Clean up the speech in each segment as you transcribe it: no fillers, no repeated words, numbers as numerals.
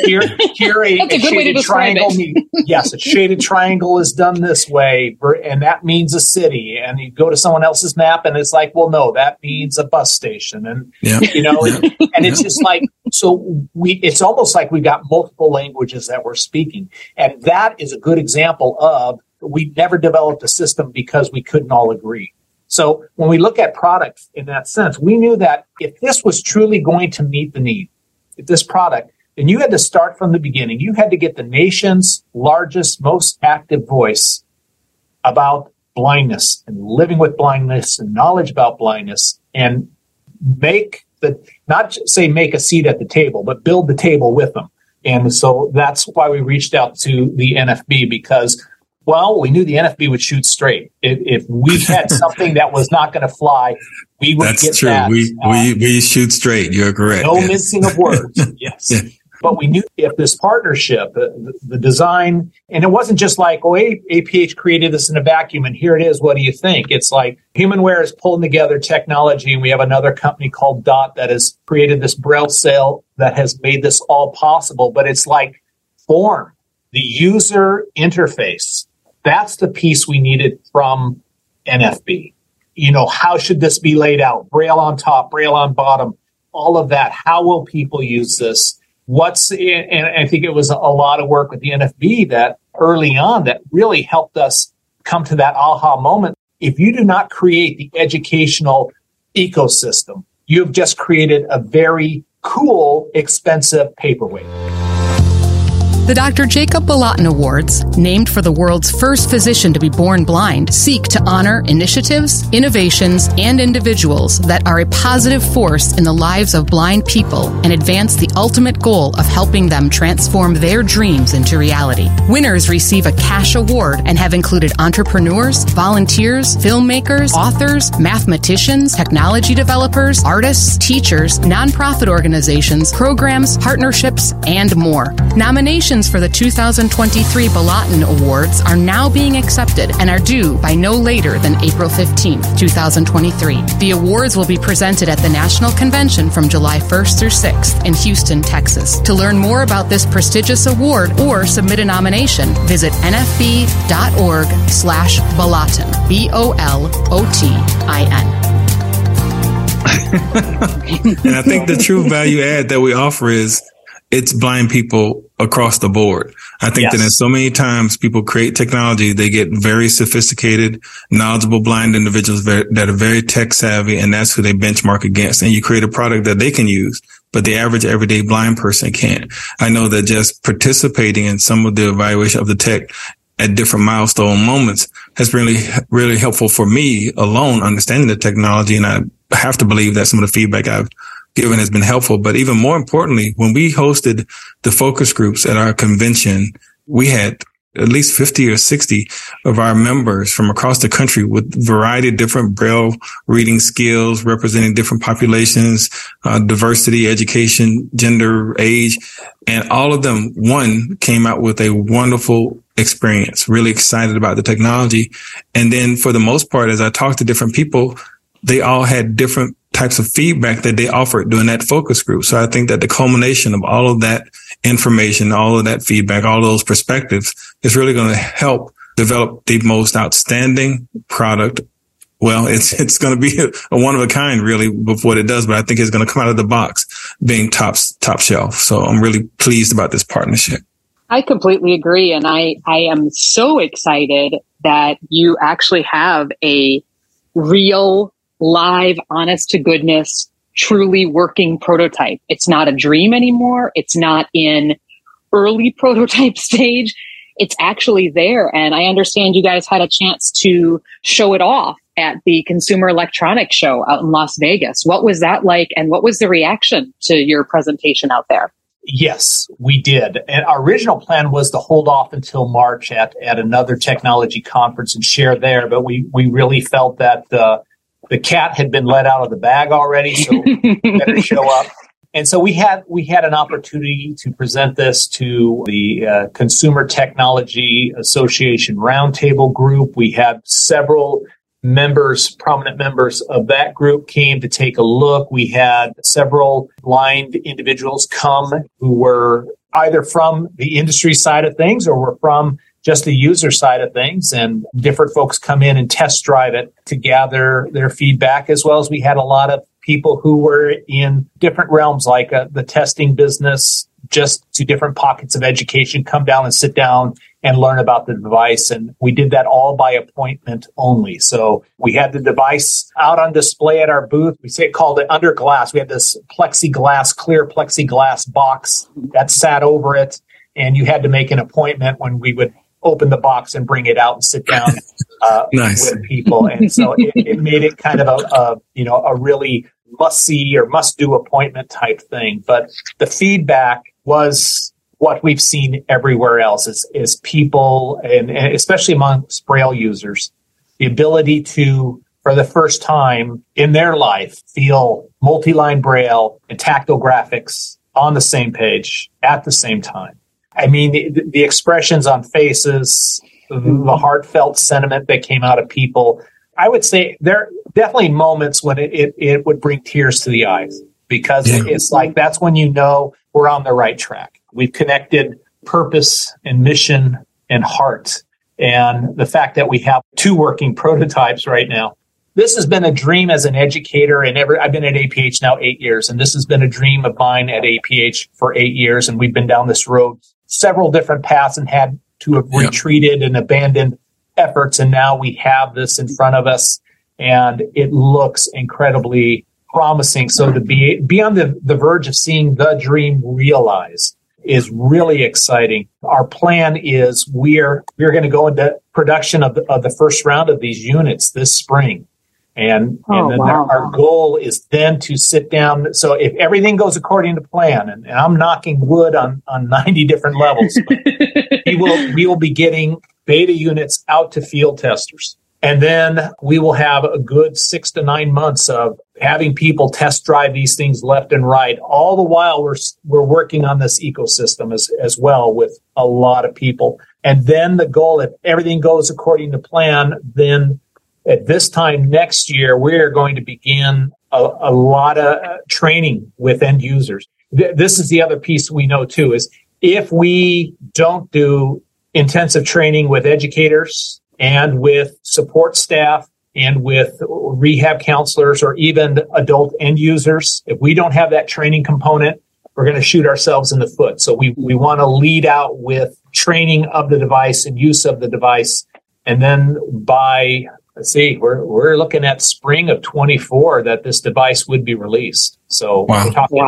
here That's a good way to describe triangle. it. Yes, a shaded triangle is done this way, and that means a city. And you go to someone else's map, and it's like, well, no, that means a bus station. And and it's just like, so it's almost like we got multiple languages that we're speaking, and that is a good example of we never developed a system because we couldn't all agree. So when we look at product in that sense, we knew that if this was truly going to meet the need, if this product, then you had to start from the beginning. You had to get the nation's largest, most active voice about blindness and living with blindness and knowledge about blindness, and make make a seat at the table, but build the table with them. And so that's why we reached out to the NFB, because we knew the NFB would shoot straight. If we had something that was not going to fly, we would get true. that. We shoot straight. You're correct. No mincing of words. Yes. Yeah. But we knew if this partnership, the design, and it wasn't just like, APH created this in a vacuum and here it is, what do you think? It's like Humanware is pulling together technology, and we have another company called DOT that has created this Braille Sail that has made this all possible. But it's like form, the user interface. That's the piece we needed from NFB. How should this be laid out? Braille on top, Braille on bottom, all of that. How will people use this? And I think it was a lot of work with the NFB that early on that really helped us come to that aha moment. If you do not create the educational ecosystem, you have just created a very cool, expensive paperweight. The Dr. Jacob Balatin Awards, named for the world's first physician to be born blind, seek to honor initiatives, innovations, and individuals that are a positive force in the lives of blind people and advance the ultimate goal of helping them transform their dreams into reality. Winners receive a cash award and have included entrepreneurs, volunteers, filmmakers, authors, mathematicians, technology developers, artists, teachers, nonprofit organizations, programs, partnerships, and more. Nominations for the 2023 Balatin Awards are now being accepted and are due by no later than April 15, 2023. The awards will be presented at the National Convention from July 1st through 6th in Houston, Texas. To learn more about this prestigious award or submit a nomination, visit nfb.org/Balatin, BOLOTIN. And I think the true value add that we offer is it's blind people across the board. I think that in so many times people create technology, they get very sophisticated, knowledgeable blind individuals that are very tech savvy, and that's who they benchmark against. And you create a product that they can use, but the average everyday blind person can't. I know that just participating in some of the evaluation of the tech at different milestone moments has been really helpful for me alone understanding the technology. And I have to believe that some of the feedback I've given has been helpful. But even more importantly, when we hosted the focus groups at our convention, we had at least 50 or 60 of our members from across the country with a variety of different Braille reading skills, representing different populations, diversity, education, gender, age. And all of them, one, came out with a wonderful experience, really excited about the technology. And then for the most part, as I talked to different people, they all had different types of feedback that they offered during that focus group. So I think that the culmination of all of that information, all of that feedback, all those perspectives is really going to help develop the most outstanding product. Well, it's going to be a one of a kind really with what it does, but I think it's going to come out of the box being top shelf. So I'm really pleased about this partnership. I completely agree. And I am so excited that you actually have a real, live, honest to goodness, truly working prototype. It's not a dream anymore. It's not in early prototype stage. It's actually there. And I understand you guys had a chance to show it off at the Consumer Electronics Show out in Las Vegas. What was that like? And what was the reaction to your presentation out there? Yes, we did. And our original plan was to hold off until March at another technology conference and share there. But we really felt that the cat had been let out of the bag already, so we better show up. And so we had an opportunity to present this to the Consumer Technology Association Roundtable group. We had several prominent members of that group came to take a look. We had several blind individuals come who were either from the industry side of things or we're from just the user side of things, and different folks come in and test drive it to gather their feedback, as well as we had a lot of people who were in different realms, like the testing business, just to different pockets of education, come down and sit down and learn about the device. And we did that all by appointment only. So we had the device out on display at our booth. We called it under glass. We had this clear plexiglass box that sat over it. And you had to make an appointment when we would open the box and bring it out and sit down nice. With people. And so it made it kind of a really must-see or must-do appointment type thing. But the feedback was what we've seen everywhere else is people, and especially amongst Braille users, the ability to, for the first time in their life, feel multi-line Braille and tactile graphics on the same page at the same time. I mean, the expressions on faces, the heartfelt sentiment that came out of people, I would say there are definitely moments when it would bring tears to the eyes, because it's like, that's when you know we're on the right track. We've connected purpose and mission and heart. And the fact that we have 2 working prototypes right now. This has been a dream as an educator, and I've been at APH now 8 years, and this has been a dream of mine at APH for 8 years. And we've been down this road several different paths and had to have retreated and abandoned efforts. And now we have this in front of us, and it looks incredibly promising. So to be on the verge of seeing the dream realized is really exciting. Our plan is we're going to go into production of the first round of these units this spring. And then our goal is then to sit down. So if everything goes according to plan, and I'm knocking wood on 90 different levels, we will be getting beta units out to field testers. And then we will have a good 6 to 9 months of having people test drive these things left and right. All the while we're working on this ecosystem as well with a lot of people. And then the goal, if everything goes according to plan, then at this time next year, we're going to begin a lot of training with end users. This is the other piece we know too, is if we don't do intensive training with educators and with support staff and with rehab counselors or even adult end users, if we don't have that training component, we're going to shoot ourselves in the foot. So we want to lead out with training of the device and use of the device. And then by, let's see, we're looking at spring of 24 that this device would be released. So we're talking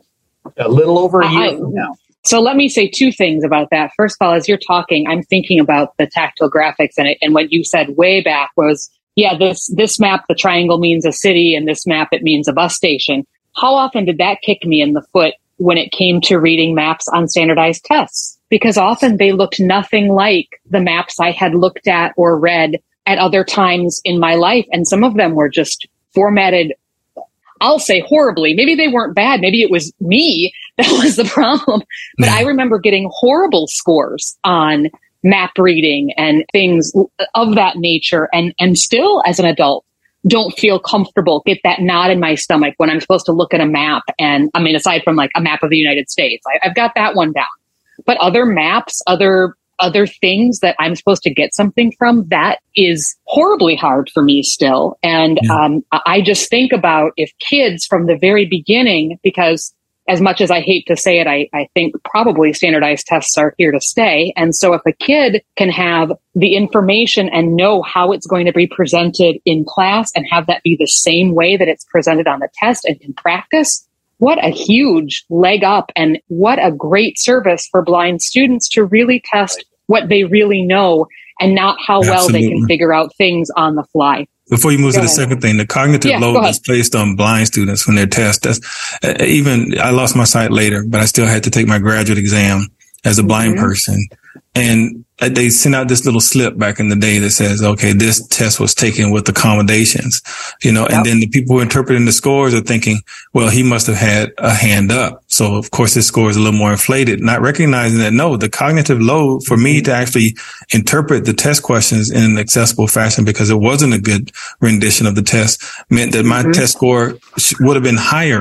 a little over a year from now. So let me say 2 things about that. First of all, as you're talking, I'm thinking about the tactile graphics and what you said way back was, this map, the triangle means a city, and this map, it means a bus station. How often did that kick me in the foot when it came to reading maps on standardized tests? Because often they looked nothing like the maps I had looked at or read at other times in my life. And some of them were just formatted, I'll say horribly. Maybe they weren't bad. Maybe it was me that was the problem. But I remember getting horrible scores on map reading and things of that nature. And still, as an adult, don't feel comfortable, get that knot in my stomach when I'm supposed to look at a map. And I mean, aside from like a map of the United States, I've got that one down. But other maps, other things that I'm supposed to get something from, that is horribly hard for me still. And I just think about if kids from the very beginning, because as much as I hate to say it, I think probably standardized tests are here to stay. And so if a kid can have the information and know how it's going to be presented in class and have that be the same way that it's presented on the test and in practice, what a huge leg up and what a great service for blind students to really test what they really know and not how well they can figure out things on the fly. Before you move to the second thing, the cognitive load that's placed on blind students when they're tested. Even I lost my sight later, but I still had to take my graduate exam as a blind person. And they sent out this little slip back in the day that says, okay, this test was taken with accommodations, and then the people who are interpreting the scores are thinking, well, he must have had a hand up. So of course his score is a little more inflated, not recognizing that, no, the cognitive load for me to actually interpret the test questions in an accessible fashion because it wasn't a good rendition of the test meant that my test score would have been higher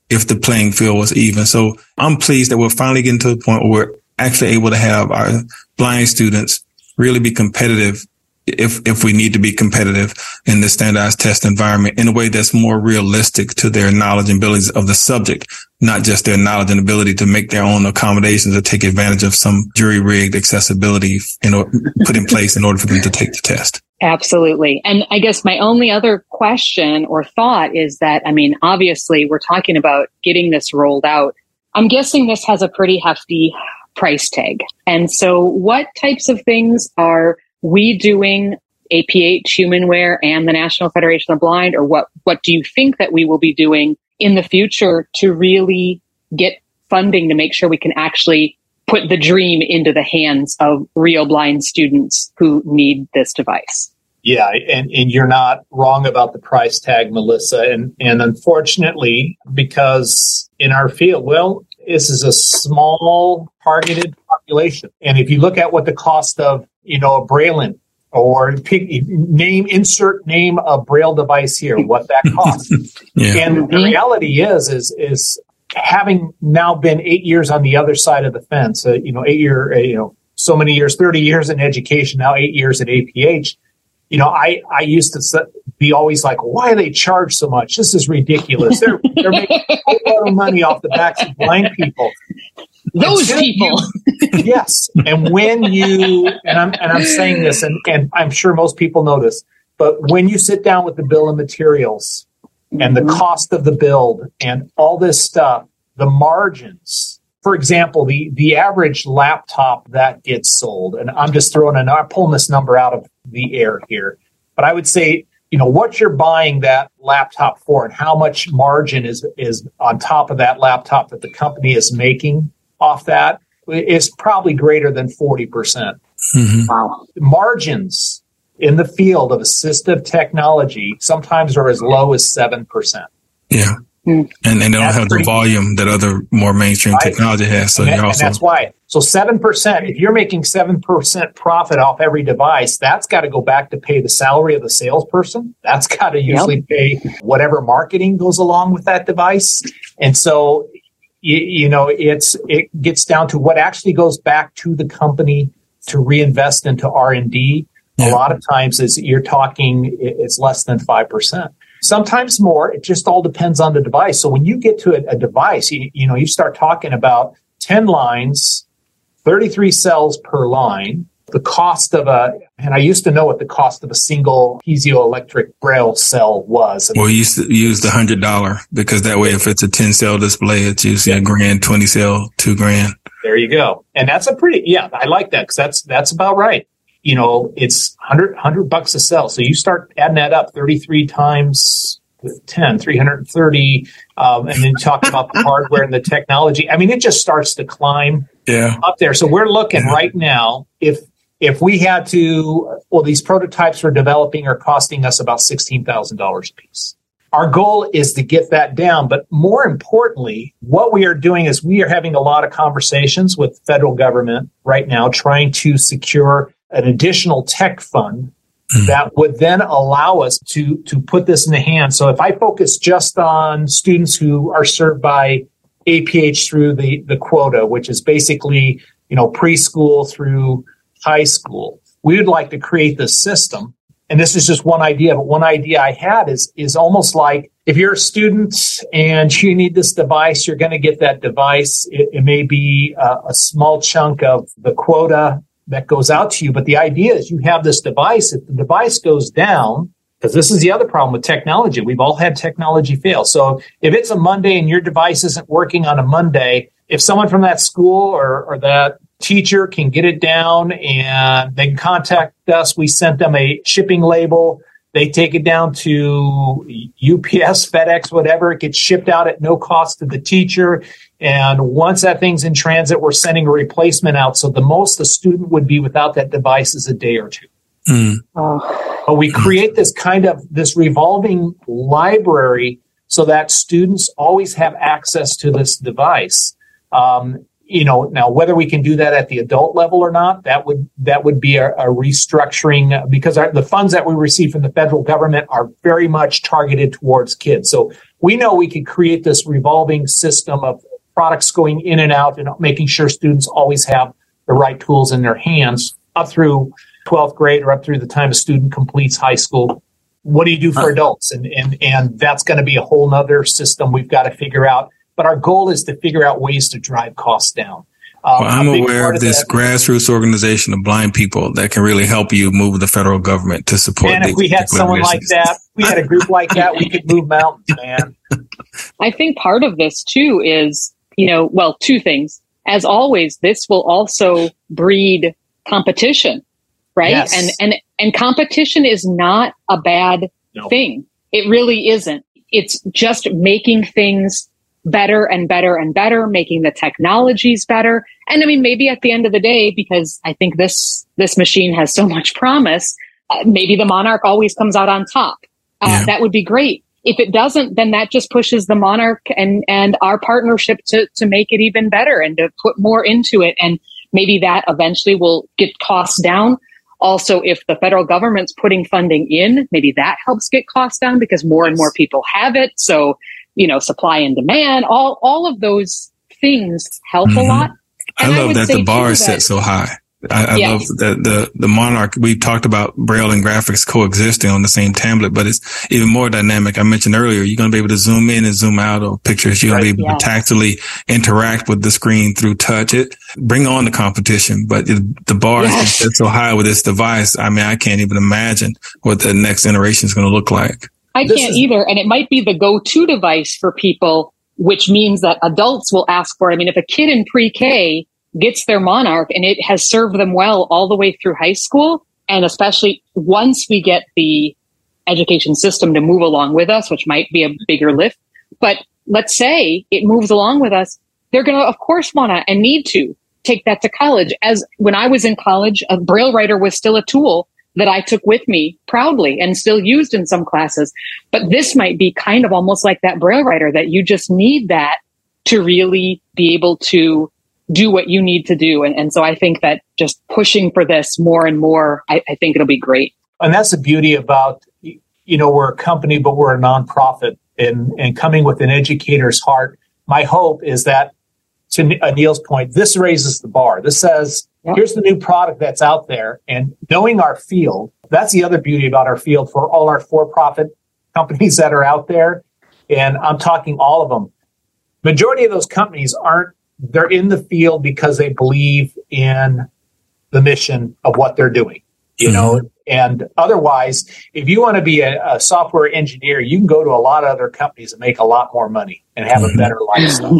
if the playing field was even. So I'm pleased that we're finally getting to the point where we're actually able to have our blind students really be competitive if we need to be competitive in the standardized test environment in a way that's more realistic to their knowledge and abilities of the subject, not just their knowledge and ability to make their own accommodations or take advantage of some jury-rigged accessibility put in place in order for them to take the test. Absolutely. And I guess my only other question or thought is that, I mean, obviously we're talking about getting this rolled out. I'm guessing this has a pretty hefty price tag. And so what types of things are we doing, APH, Humanware, and the National Federation of the Blind, or what do you think that we will be doing in the future to really get funding to make sure we can actually put the dream into the hands of real blind students who need this device? Yeah, and you're not wrong about the price tag, Melissa. And unfortunately, because in our field, well, this is a small targeted population. And if you look at what the cost of, a Braille or insert name a Braille device here, what that costs. Yeah. And the reality is having now been 8 years on the other side of the fence, 8 year, so many years, 30 years in education, now 8 years at APH. I used to be always like, why do they charge so much? This is ridiculous. They're making a lot of money off the backs of blind people. Those people. Yes. And when I'm saying this, and I'm sure most people know this, but when you sit down with the bill of materials and the cost of the build and all this stuff, the margins, for example, the average laptop that gets sold, and I'm just I'm pulling this number out of the air here, but I would say, what you're buying that laptop for and how much margin is on top of that laptop that the company is making off that is probably greater than 40%. Mm-hmm. Wow. Margins in the field of assistive technology sometimes are as low as 7%. Yeah. And they don't have the volume that other more mainstream technology has. So and that's why. So 7%, if you're making 7% profit off every device, that's got to go back to pay the salary of the salesperson. That's got to usually pay whatever marketing goes along with that device. And so, it gets down to what actually goes back to the company to reinvest into R&D. Yeah. A lot of times you're talking, it's less than 5%. Sometimes more. It just all depends on the device. So when you get to a device, you start talking about 10 lines, 33 cells per line. The cost of and I used to know what the cost of a single piezoelectric Braille cell was. Well, you used to use the $100 because that way, if it's a 10 cell display, it's usually $1,000, 20 cell, $2,000. There you go. And that's I like that because that's about right. It's $100 a cell. So you start adding that up 33 times 10, 330. And then talk about the hardware and the technology. I mean, it just starts to climb up there. So we're looking right now, if we had to, these prototypes we're developing are costing us about $16,000 a piece. Our goal is to get that down. But more importantly, what we are doing is we are having a lot of conversations with the federal government right now, trying to secure an additional tech fund that would then allow us to put this in the hands. So if I focus just on students who are served by APH through the quota, which is basically, preschool through high school, we would like to create this system. And this is just one idea, but one idea I had is almost like if you're a student and you need this device, you're going to get that device. It may be a small chunk of the quota that goes out to you. But the idea is you have this device. If the device goes down, because this is the other problem with technology, we've all had technology fail. So if it's a Monday and your device isn't working on a Monday, if someone from that school or that teacher can get it down and they can contact us, we sent them a shipping label. They take it down to UPS, FedEx, whatever. It gets shipped out at no cost to the teacher. And once that thing's in transit, we're sending a replacement out. So the most the student would be without that device is a day or two. But we create this revolving library so that students always have access to this device. Now whether we can do that at the adult level or not, that would be a restructuring because the funds that we receive from the federal government are very much targeted towards kids. So we know we could create this revolving system of products going in and out and making sure students always have the right tools in their hands up through 12th grade or up through the time a student completes high school. What do you do for adults? And that's going to be a whole nother system we've got to figure out. But our goal is to figure out ways to drive costs down. I'm aware of this grassroots organization of blind people that can really help you move the federal government to support. And if we had someone like that, we had a group like that, we could move mountains, man. I think part of this too is, two things. As always, this will also breed competition, right? Yes. And competition is not a bad thing. It really isn't. It's just making things better and better and better, making the technologies better. And I mean, maybe at the end of the day, because I think this machine has so much promise, maybe the Monarch always comes out on top. That would be great. If it doesn't, then that just pushes the Monarch and our partnership to make it even better and to put more into it. And maybe that eventually will get costs down. Also, if the federal government's putting funding in, maybe that helps get costs down because more and more people have it. So, supply and demand, all of those things help a lot. And I love that the bar is set so high. I love that the Monarch, we've talked about Braille and graphics coexisting on the same tablet, but it's even more dynamic. I mentioned earlier, you're going to be able to zoom in and zoom out of pictures. You're going to be able to tactily interact with the screen through touch. Bring on the competition, but the bar is set so high with this device. I mean, I can't even imagine what the next generation is going to look like. I can't either. And it might be the go-to device for people, which means that adults will ask for it. I mean, if a kid in pre-K gets their Monarch and it has served them well all the way through high school, and especially once we get the education system to move along with us, which might be a bigger lift, but let's say it moves along with us, they're going to, of course, want to and need to take that to college. As when I was in college, a Braille writer was still a tool that I took with me proudly and still used in some classes. But this might be kind of almost like that Braille writer, that you just need that to really be able to do what you need to do. And so I think that just pushing for this more and more, I think it'll be great. And that's the beauty about, we're a company, but we're a nonprofit, and coming with an educator's heart. My hope is that, to Neil's point, this raises the bar. This says, here's the new product that's out there. And knowing our field, that's the other beauty about our field for all our for-profit companies that are out there. And I'm talking all of them. Majority of those companies they're in the field because they believe in the mission of what they're doing, and otherwise, if you want to be a software engineer, you can go to a lot of other companies and make a lot more money and have a better lifestyle.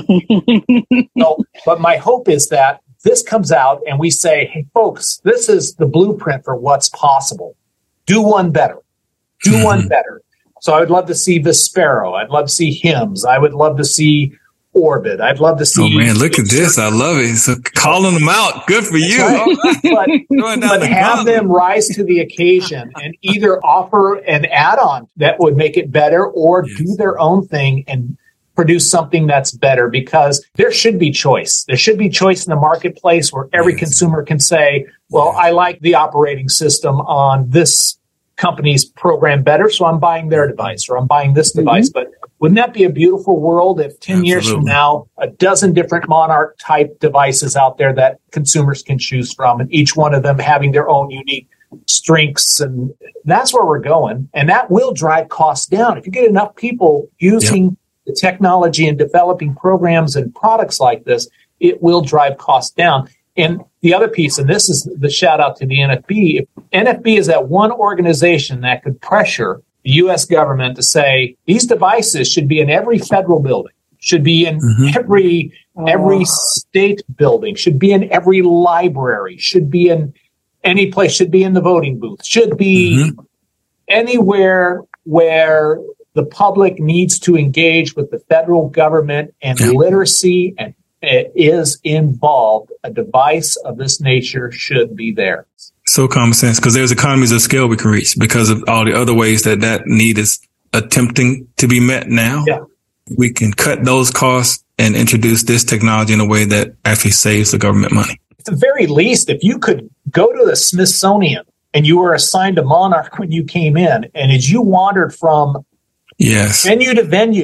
But my hope is that this comes out and we say, hey, folks, this is the blueprint for what's possible. Do one better. Do one better. So I would love to see Vispero. I'd love to see HIMSS. I would love to see Orbit. I'd love to see. Oh man, look at this! I love it. So calling them out, good for you. Right. But have them rise to the occasion and either offer an add-on that would make it better, or do their own thing and produce something that's better. Because there should be choice. There should be choice in the marketplace where every consumer can say, "Well, I like the operating system on this company's program better, so I'm buying their device, or I'm buying this device." But wouldn't that be a beautiful world if 10 years from now, a dozen different Monarch type devices out there that consumers can choose from, and each one of them having their own unique strengths? And that's where we're going. And that will drive costs down. If you get enough people using the technology and developing programs and products like this, it will drive costs down. And the other piece, and this is the shout out to the NFB, if NFB is that one organization that could pressure the U.S. government to say these devices should be in every federal building, should be in every state building, should be in every library, should be in any place, should be in the voting booth, should be anywhere where the public needs to engage with the federal government and literacy and it is involved, a device of this nature should be there. So common sense, because there's economies of scale we can reach because of all the other ways that need is attempting to be met now. Yeah. We can cut those costs and introduce this technology in a way that actually saves the government money. At the very least, if you could go to the Smithsonian and you were assigned a Monarch when you came in, and as you wandered from venue to venue,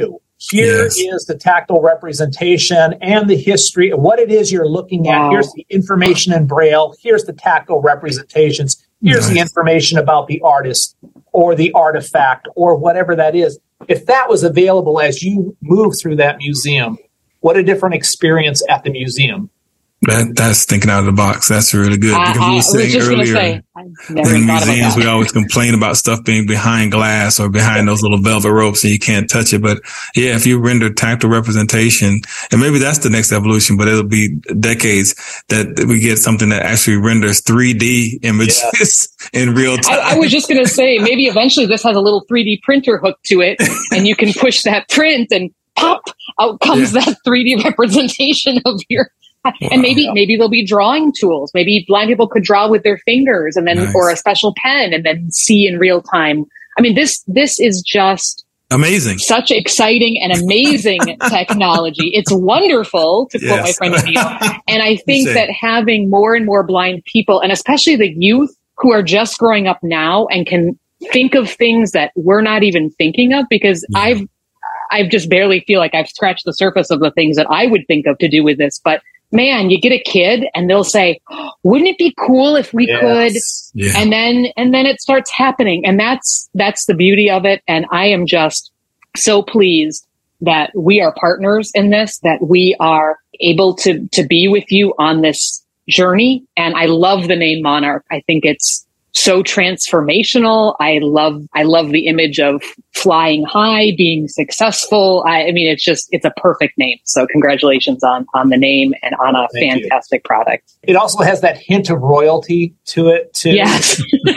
Here is the tactile representation and the history of what it is you're looking at. Here's the information in Braille. Here's the tactile representations. Here's the information about the artist or the artifact or whatever that is. If that was available as you move through that museum, what a different experience at the museum. That's thinking out of the box. That's really good. I was just going to say, in museums, we always complain about stuff being behind glass or behind those little velvet ropes and you can't touch it. But yeah, if you render tactile representation, and maybe that's the next evolution, but it'll be decades that we get something that actually renders 3D images in real time. I was just going to say, maybe eventually this has a little 3D printer hooked to it and you can push that print and pop, out comes that 3D representation of your... And maybe there'll be drawing tools. Maybe blind people could draw with their fingers and then, or a special pen and then see in real time. I mean, this is just amazing. Such exciting and amazing technology. It's wonderful, to quote my friend Neil. And I think that having more and more blind people, and especially the youth who are just growing up now and can think of things that we're not even thinking of, because I've just barely feel like I've scratched the surface of the things that I would think of to do with this. But man, you get a kid and they'll say, wouldn't it be cool if we could? Yeah. And then it starts happening. And that's the beauty of it. And I am just so pleased that we are partners in this, that we are able to be with you on this journey. And I love the name Monarch. I think it's so transformational. I love the image of flying high, being successful. I mean, it's a perfect name. So congratulations on the name and on a fantastic product. It also has that hint of royalty to it too. Yes.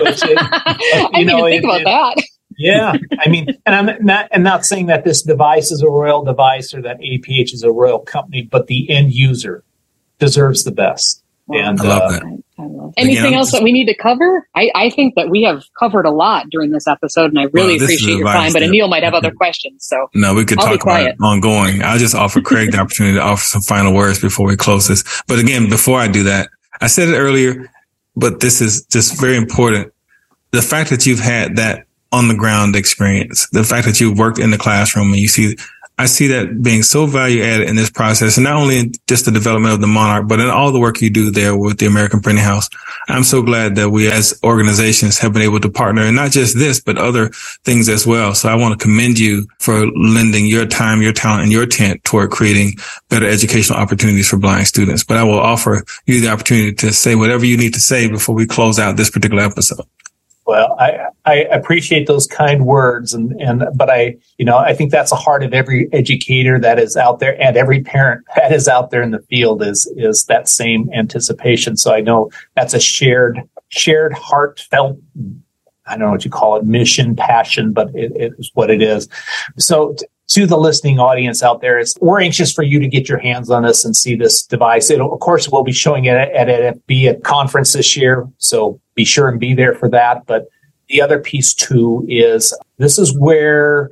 I didn't even think about that. Yeah. I mean, and I'm not saying that this device is a royal device or that APH is a royal company, but the end user deserves the best. Wow. And I love that. Anything else that we need to cover? I think that we have covered a lot during this episode, and I really appreciate your time. But Anil might have other questions, so no, we could talk about it ongoing. I'll just offer Craig the opportunity to offer some final words before we close this. But again, before I do that, I said it earlier, but this is just very important. The fact that you've had that on the ground experience, the fact that you've worked in the classroom and I see that being so value added in this process, and not only in just the development of the Monarch, but in all the work you do there with the American Printing House. I'm so glad that we as organizations have been able to partner, and not just this, but other things as well. So I want to commend you for lending your time, your talent, and your tent toward creating better educational opportunities for blind students. But I will offer you the opportunity to say whatever you need to say before we close out this particular episode. Well, I appreciate those kind words, but I think that's the heart of every educator that is out there, and every parent that is out there in the field is that same anticipation. So I know that's a shared heartfelt, I don't know what you call it, mission, passion, but it is what it is. So to the listening audience out there, we're anxious for you to get your hands on this and see this device. Of course, we'll be showing it at NFB at conference this year, so be sure and be there for that. But the other piece too is this is where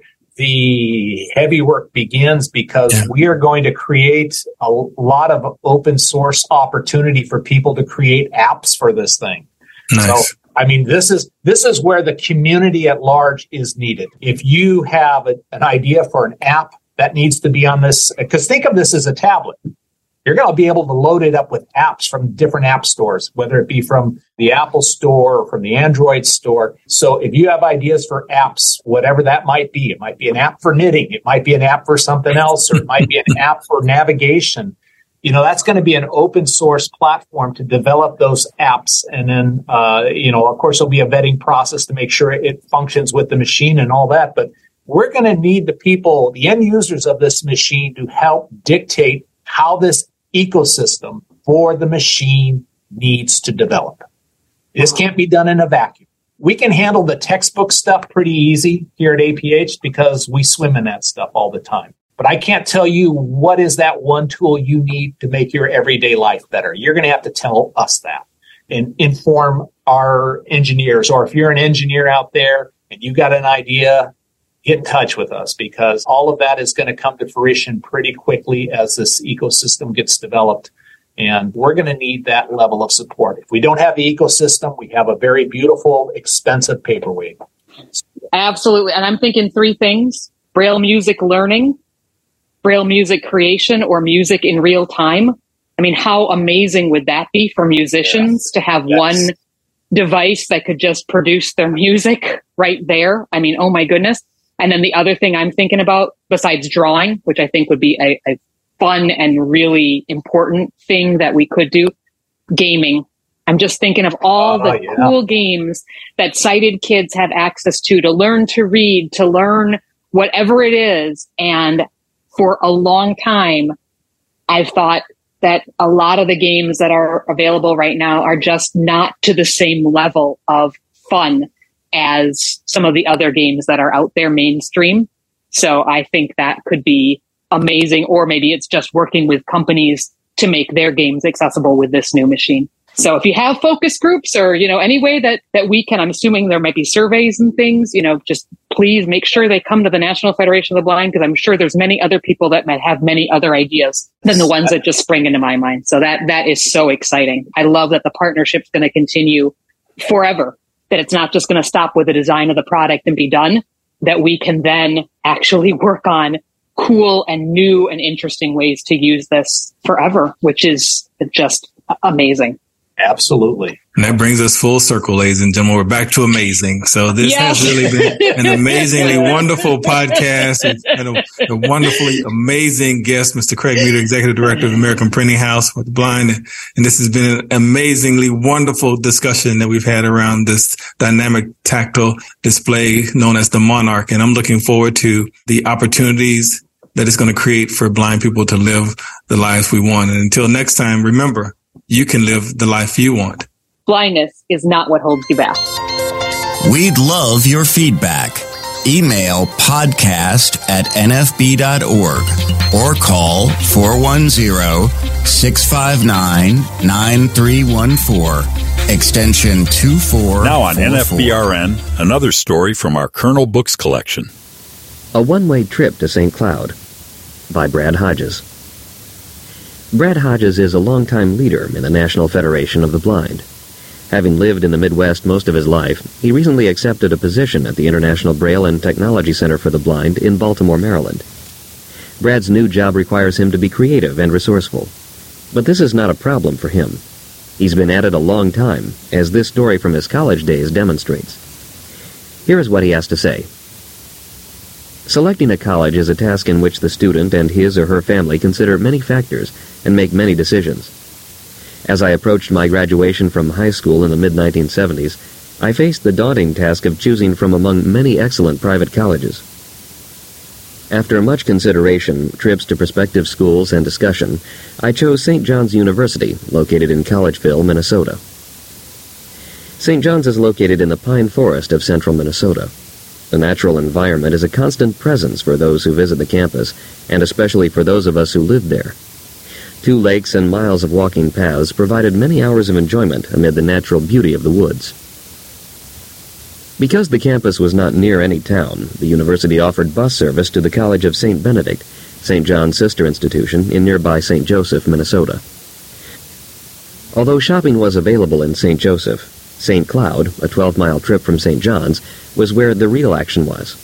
the heavy work begins, because we are going to create a lot of open source opportunity for people to create apps for this thing. Nice. So, I mean, this is where the community at large is needed. If you have an idea for an app that needs to be on this, because think of this as a tablet. You're going to be able to load it up with apps from different app stores, whether it be from the Apple Store or from the Android store. So if you have ideas for apps, whatever that might be, it might be an app for knitting, it might be an app for something else, or it might be an app for navigation. That's going to be an open source platform to develop those apps. And then, of course, there'll be a vetting process to make sure it functions with the machine and all that. But we're going to need the people, the end users of this machine, to help dictate how this ecosystem for the machine needs to develop. This can't be done in a vacuum. We can handle the textbook stuff pretty easy here at APH because we swim in that stuff all the time. But I can't tell you what is that one tool you need to make your everyday life better. You're going to have to tell us that and inform our engineers. Or if you're an engineer out there and you got an idea, get in touch with us, because all of that is going to come to fruition pretty quickly as this ecosystem gets developed. And we're going to need that level of support. If we don't have the ecosystem, we have a very beautiful, expensive paperweight. Absolutely. And I'm thinking three things: Braille music learning, Braille music creation or music in real time. I mean, how amazing would that be for musicians to have one device that could just produce their music right there? I mean, oh my goodness. And then the other thing I'm thinking about, besides drawing, which I think would be a fun and really important thing that we could do, gaming. I'm just thinking of all the cool games that sighted kids have access to learn to read, to learn whatever it is. And for a long time, I've thought that a lot of the games that are available right now are just not to the same level of fun as some of the other games that are out there mainstream. So I think that could be amazing. Or maybe it's just working with companies to make their games accessible with this new machine. So if you have focus groups or, any way that we can, I'm assuming there might be surveys and things, just please make sure they come to the National Federation of the Blind, because I'm sure there's many other people that might have many other ideas than the ones that just spring into my mind. So that is so exciting. I love that the partnership's going to continue forever, that it's not just going to stop with the design of the product and be done, that we can then actually work on cool and new and interesting ways to use this forever, which is just amazing. Absolutely. And that brings us full circle, ladies and gentlemen. We're back to amazing. So this has really been an amazingly wonderful podcast and a wonderfully amazing guest, Mr. Craig Meador, Executive Director of American Printing House for the Blind. And this has been an amazingly wonderful discussion that we've had around this dynamic tactile display known as the Monarch. And I'm looking forward to the opportunities that it's going to create for blind people to live the lives we want. And until next time, remember, you can live the life you want. Blindness is not what holds you back. We'd love your feedback. Email podcast@nfb.org or call 410-659-9314, extension 2444. Now on NFBRN, another story from our Kernel Books collection. A One-Way Trip to St. Cloud by Brad Hodges. Brad Hodges is a longtime leader in the National Federation of the Blind. Having lived in the Midwest most of his life, he recently accepted a position at the International Braille and Technology Center for the Blind in Baltimore, Maryland. Brad's new job requires him to be creative and resourceful. But this is not a problem for him. He's been at it a long time, as this story from his college days demonstrates. Here is what he has to say. Selecting a college is a task in which the student and his or her family consider many factors and make many decisions. As I approached my graduation from high school in the mid-1970s, I faced the daunting task of choosing from among many excellent private colleges. After much consideration, trips to prospective schools, and discussion, I chose St. John's University, located in Collegeville, Minnesota. St. John's is located in the pine forest of central Minnesota. The natural environment is a constant presence for those who visit the campus, and especially for those of us who live there. 2 lakes and miles of walking paths provided many hours of enjoyment amid the natural beauty of the woods. Because the campus was not near any town, the university offered bus service to the College of St. Benedict, St. John's sister institution in nearby St. Joseph, Minnesota. Although shopping was available in St. Joseph, St. Cloud, a 12-mile trip from St. John's, was where the real action was.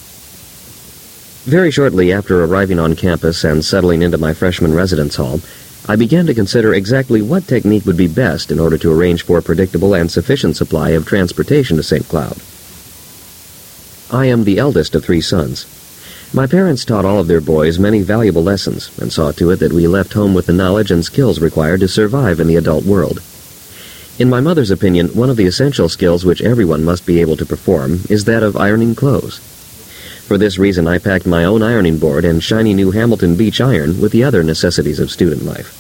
Very shortly after arriving on campus and settling into my freshman residence hall, I began to consider exactly what technique would be best in order to arrange for a predictable and sufficient supply of transportation to St. Cloud. I am the eldest of 3 sons. My parents taught all of their boys many valuable lessons and saw to it that we left home with the knowledge and skills required to survive in the adult world. In my mother's opinion, one of the essential skills which everyone must be able to perform is that of ironing clothes. For this reason, I packed my own ironing board and shiny new Hamilton Beach iron with the other necessities of student life.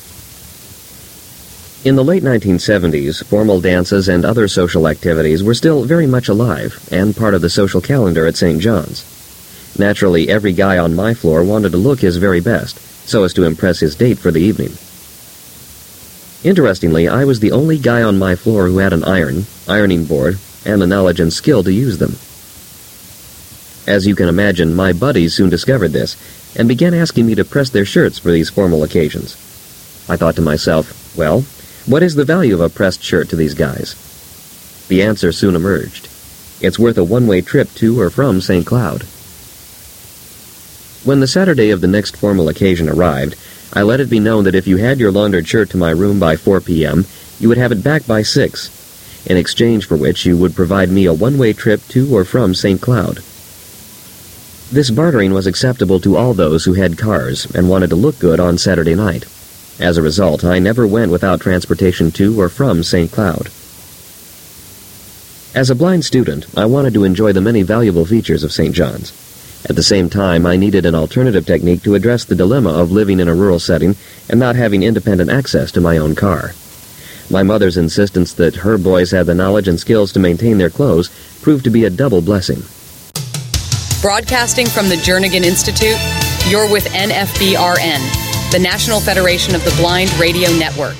In the late 1970s, formal dances and other social activities were still very much alive and part of the social calendar at St. John's. Naturally, every guy on my floor wanted to look his very best, so as to impress his date for the evening. Interestingly, I was the only guy on my floor who had an ironing board, and the knowledge and skill to use them. As you can imagine, my buddies soon discovered this, and began asking me to press their shirts for these formal occasions. I thought to myself, well, what is the value of a pressed shirt to these guys? The answer soon emerged. It's worth a one-way trip to or from St. Cloud. When the Saturday of the next formal occasion arrived, I let it be known that if you had your laundered shirt to my room by 4 p.m., you would have it back by 6, in exchange for which you would provide me a one-way trip to or from St. Cloud. This bartering was acceptable to all those who had cars and wanted to look good on Saturday night. As a result, I never went without transportation to or from St. Cloud. As a blind student, I wanted to enjoy the many valuable features of St. John's. At the same time, I needed an alternative technique to address the dilemma of living in a rural setting and not having independent access to my own car. My mother's insistence that her boys had the knowledge and skills to maintain their clothes proved to be a double blessing. Broadcasting from the Jernigan Institute, you're with NFBRN, the National Federation of the Blind Radio Network.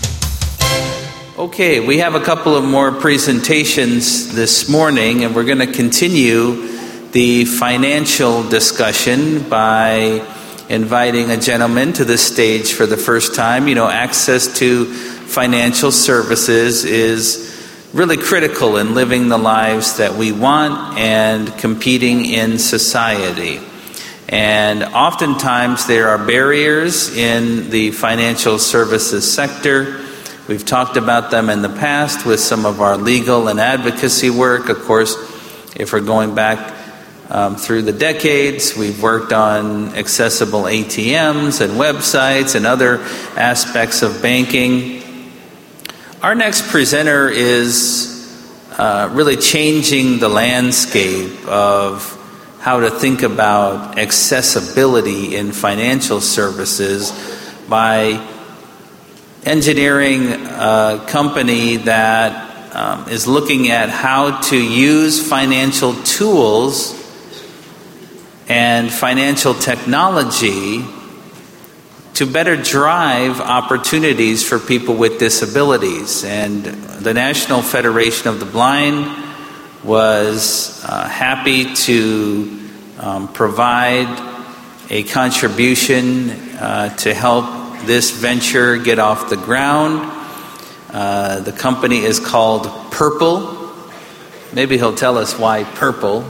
Okay, we have a couple of more presentations this morning, and we're going to continue the financial discussion by inviting a gentleman to the stage for the first time. You know, access to financial services is really critical in living the lives that we want and competing in society. And oftentimes there are barriers in the financial services sector. We've talked about them in the past with some of our legal and advocacy work. Of course, if we're going back through the decades, we've worked on accessible ATMs and websites and other aspects of banking. Our next presenter is really changing the landscape of how to think about accessibility in financial services by engineering a company that is looking at how to use financial tools and financial technology to better drive opportunities for people with disabilities. And the National Federation of the Blind was happy to provide a contribution to help this venture get off the ground. The company is called Purple. Maybe he'll tell us why Purple.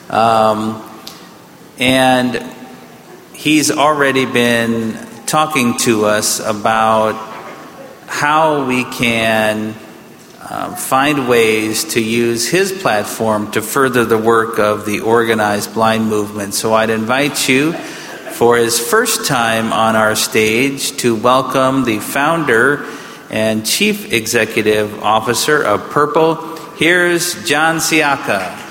And he's already been talking to us about how we can find ways to use his platform to further the work of the organized blind movement. So I'd invite you for his first time on our stage to welcome the founder and chief executive officer of Purple. Here's John Siaka.